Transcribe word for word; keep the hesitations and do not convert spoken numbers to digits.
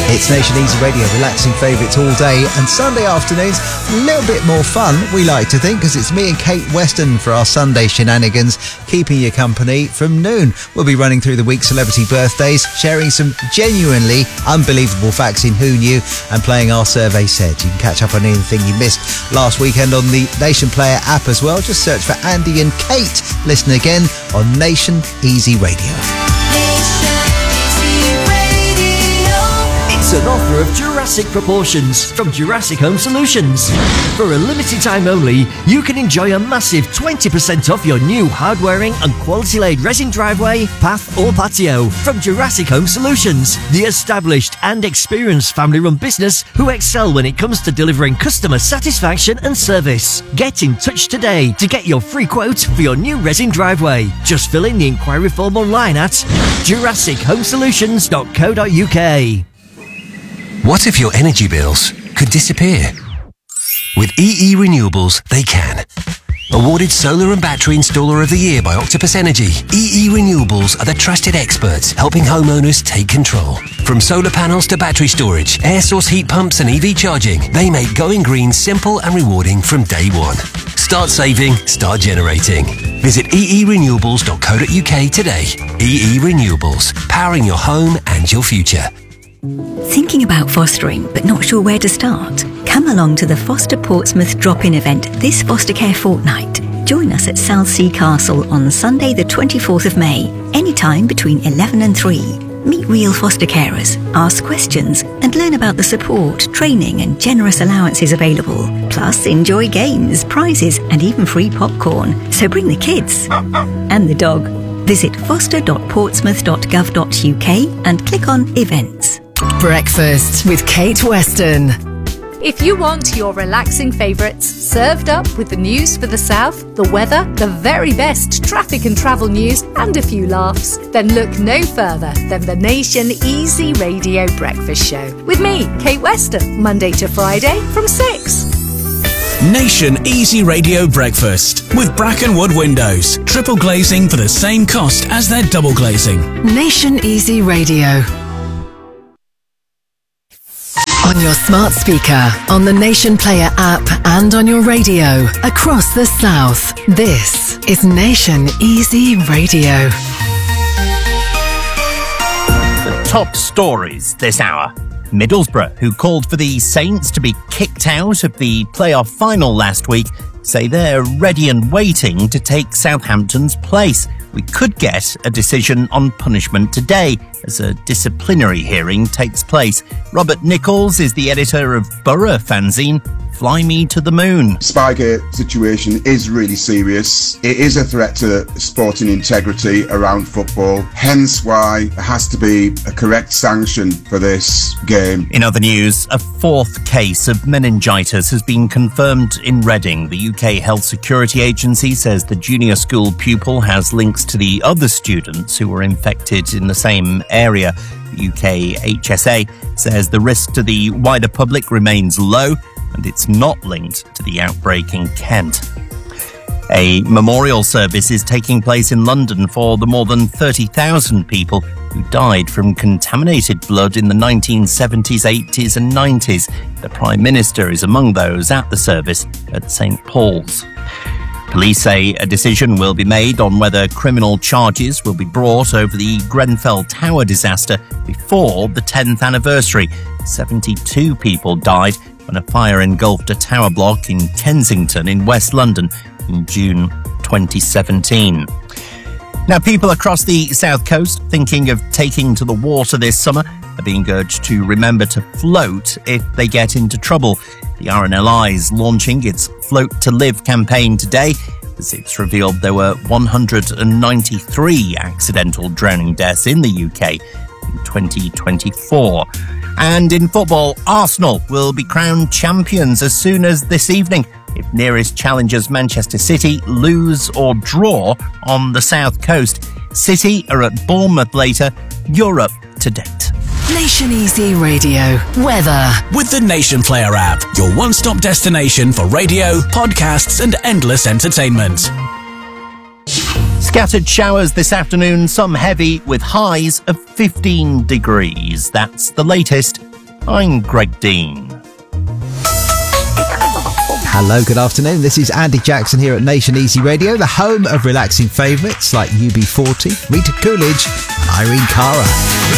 It's Nation Easy Radio, relaxing favourites all day, and Sunday afternoons a little bit more fun, we like to think, because it's me and Kate Weston for our Sunday shenanigans, keeping you company from noon. We'll be running through the week's celebrity birthdays, sharing some genuinely unbelievable facts in Who Knew, and playing Our Survey Said. You can catch up on anything you missed last weekend on the Nation Player app as well. Just search for Andy and Kate. Listen again on Nation Easy Radio. It's an offer of Jurassic proportions from Jurassic Home Solutions. For a limited time only, you can enjoy a massive twenty percent off your new hard-wearing and quality-laid resin driveway, path or patio from Jurassic Home Solutions, the established and experienced family-run business who excel when it comes to delivering customer satisfaction and service. Get in touch today to get your free quote for your new resin driveway. Just fill in the inquiry form online at jurassic home solutions dot co dot uk. What if your energy bills could disappear? With E E Renewables, they can. Awarded Solar and Battery Installer of the Year by Octopus Energy, E E Renewables are the trusted experts helping homeowners take control. From solar panels to battery storage, air source heat pumps and E V charging, they make going green simple and rewarding from day one. Start saving, start generating. Visit e e renewables dot co dot uk today. E E Renewables, powering your home and your future. Thinking about fostering but not sure where to start? Come along to the Foster Portsmouth drop-in event this Foster Care Fortnight. Join us at Southsea Castle on Sunday the twenty-fourth of May, anytime between eleven and three. Meet real foster carers, ask questions and learn about the support, training and generous allowances available. Plus enjoy games, prizes and even free popcorn. So bring the kids and the dog. Visit foster dot portsmouth dot gov dot uk and click on Events. Breakfast with Kate Weston. If you want your relaxing favourites served up with the news for the south, the weather, the very best traffic and travel news and a few laughs, then look no further than the Nation Easy Radio Breakfast Show. With me, Kate Weston, Monday to Friday from six. Nation Easy Radio Breakfast with Brackenwood Windows. Triple glazing for the same cost as their double glazing. Nation Easy Radio. On your smart speaker, on the Nation Player app and on your radio across the south. This is Nation Easy Radio. The top stories this hour. Middlesbrough, who called for the Saints to be kicked out of the playoff final last week, say they're ready and waiting to take Southampton's place. We could get a decision on punishment today as a disciplinary hearing takes place. Robert Nichols is the editor of Borough fanzine Fly Me to the Moon. Spygate situation is really serious. It is a threat to sporting integrity around football, hence why there has to be a correct sanction for this game. In other news, a fourth case of meningitis has been confirmed in Reading. The U K Health Security Agency says the junior school pupil has links to the other students who were infected in the same area. The U K H S A says the risk to the wider public remains low and it's not linked to the outbreak in Kent. A memorial service is taking place in London for the more than thirty thousand people who died from contaminated blood in the nineteen seventies, eighties and nineties. The Prime Minister is among those at the service at St Paul's. Police say a decision will be made on whether criminal charges will be brought over the Grenfell Tower disaster before the tenth anniversary. seventy-two people died when a fire engulfed a tower block in Kensington in West London in June twenty seventeen. Now, people across the South Coast thinking of taking to the water this summer are being urged to remember to float if they get into trouble. The R N L I is launching its Float to Live campaign today, as it's revealed there were one hundred ninety-three accidental drowning deaths in the U K in twenty twenty-four. And in football, Arsenal will be crowned champions as soon as this evening if nearest challengers Manchester City lose or draw on the South Coast. City are at Bournemouth later. Europe to date. Nation Easy Radio. Weather. With the Nation Player app, your one-stop destination for radio, podcasts and endless entertainment. Scattered showers this afternoon, some heavy with highs of fifteen degrees. That's the latest I'm Greg Dean. Hello, good afternoon. This is Andy Jackson here at Nation Easy Radio, the home of relaxing favourites like U B forty, Rita Coolidge and Irene Cara.